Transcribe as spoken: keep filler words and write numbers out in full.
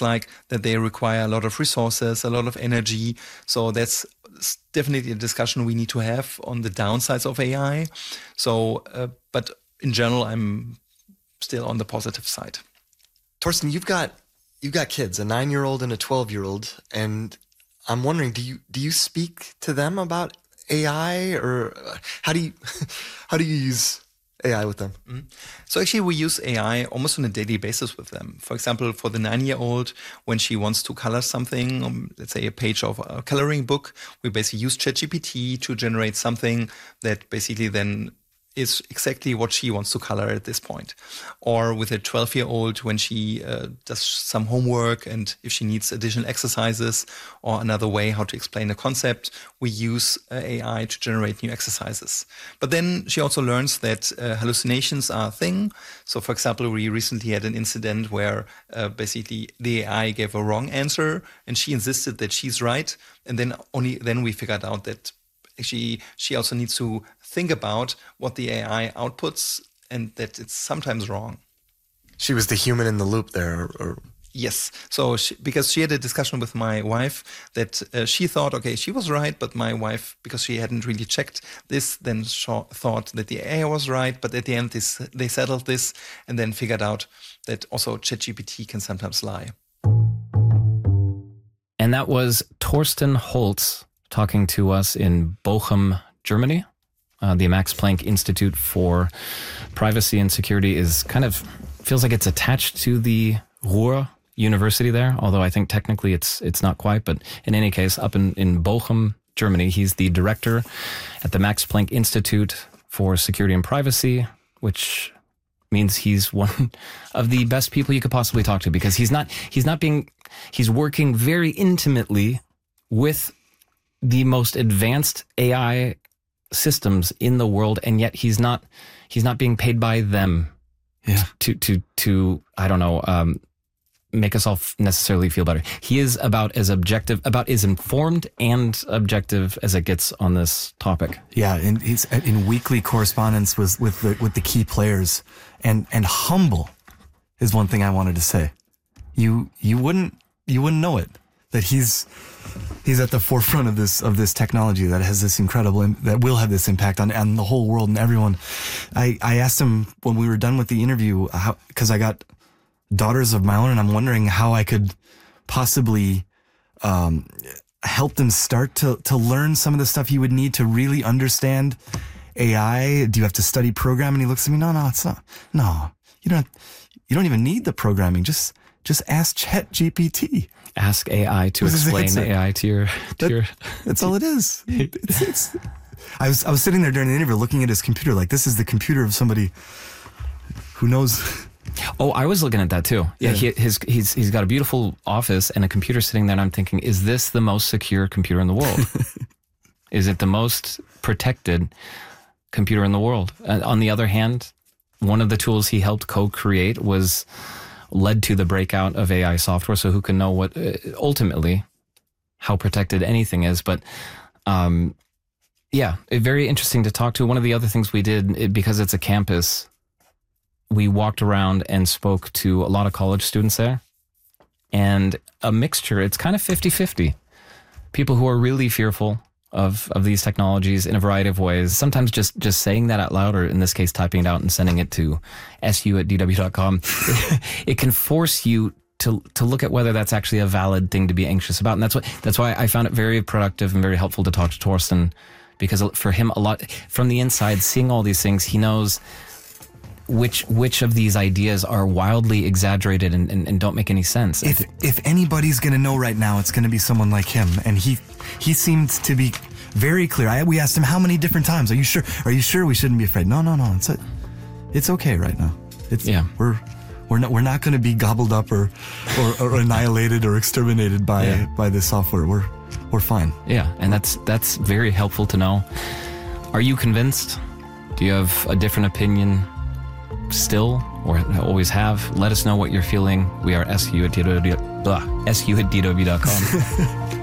like that they require a lot of resources, a lot of energy. So that's definitely a discussion we need to have on the downsides of A I. So, uh, but in general, I'm still on the positive side. Torsten, you've got you've got kids, a nine-year-old and a twelve-year-old, and I'm wondering, do you do you speak to them about A I, or how do you how do you use A I with them? Mm-hmm. So actually we use A I almost on a daily basis with them. For example, for the nine-year-old, when she wants to color something, um, let's say a page of a coloring book, we basically use ChatGPT to generate something that basically then is exactly what she wants to color at this point. Or with a twelve-year-old, when she uh, does some homework and if she needs additional exercises or another way how to explain a concept, we use uh, A I to generate new exercises. But then she also learns that uh, hallucinations are a thing. So for example, we recently had an incident where uh, basically the A I gave a wrong answer and she insisted that she's right. And then only then we figured out that Actually, she also needs to think about what the A I outputs and that it's sometimes wrong. She was the human in the loop there. Or... Yes. So she, because she had a discussion with my wife that uh, she thought, okay, she was right, but my wife, because she hadn't really checked this, then sh- thought that the A I was right. But at the end, this, they settled this and then figured out that also ChatGPT can sometimes lie. And that was Torsten Holz talking to us in Bochum, Germany. Uh, the Max Planck Institute for Privacy and Security is kind of, feels like it's attached to the Ruhr University there, although I think technically it's it's not quite. But in any case, up in, in Bochum, Germany, he's the director at the Max Planck Institute for Security and Privacy, which means he's one of the best people you could possibly talk to, because he's not he's not being he's working very intimately with the most advanced A I systems in the world, and yet he's not he's not being paid by them yeah. to to to I don't know um, make us all necessarily feel better. He is about as objective, about as informed and objective as it gets on this topic. Yeah, and he's in weekly correspondence with with the with the key players, and and humble is one thing I wanted to say. You you wouldn't you wouldn't know it that he's. He's at the forefront of this of this technology that has this incredible that will have this impact on, on the whole world and everyone. I, I asked him when we were done with the interview, because I got daughters of my own, and I'm wondering how I could possibly um, help them start to to learn some of the stuff you would need to really understand A I. Do you have to study programming? He looks at me, no, no, it's not. No, you don't. You don't even need the programming. Just just ask ChatGPT. Ask A I to explain A I to your to that, your. That's all it is. It's, it's, I was I was sitting there during the interview, looking at his computer, like this is the computer of somebody who knows. Oh, I was looking at that too. Yeah, yeah. He, his he's he's got a beautiful office and a computer sitting there, and I'm thinking, is this the most secure computer in the world? Is it the most protected computer in the world? Uh, on the other hand, one of the tools he helped co-create was. Led to the breakout of A I software. So who can know what uh, ultimately how protected anything is? But um, yeah, it, very interesting to talk to. One of the other things we did, it, because it's a campus, we walked around and spoke to a lot of college students there, and a mixture. It's kind of fifty-fifty. People who are really fearful of of these technologies in a variety of ways. Sometimes just just saying that out loud, or in this case, typing it out and sending it to S U at D W dot com, it can force you to to look at whether that's actually a valid thing to be anxious about. And that's what that's why I found it very productive and very helpful to talk to Torsten, because for him, a lot from the inside, seeing all these things, he knows which which of these ideas are wildly exaggerated and, and, and don't make any sense. If if anybody's going to know right now, it's going to be someone like him. And he he seemed to be very clear. I, we asked him how many different times. Are you sure? Are you sure we shouldn't be afraid? No, no, no. It's a, it's okay right now. It's yeah. We're we're not we're not going to be gobbled up or or, or annihilated or exterminated by yeah. by this software. We're we're fine. Yeah, and that's that's very helpful to know. Are you convinced? Do you have a different opinion? Still, or always have? Let us know what you're feeling. We are S U at D W dot com.